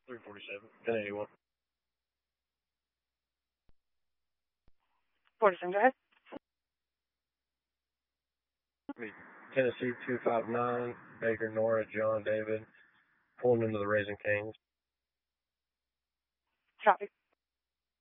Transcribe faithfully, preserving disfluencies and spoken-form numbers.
three forty-seven, ten eighty-one. forty-seven, go ahead. Tennessee two five nine, Baker, Nora, John, David, pulling into the Raising Cane's. Copy.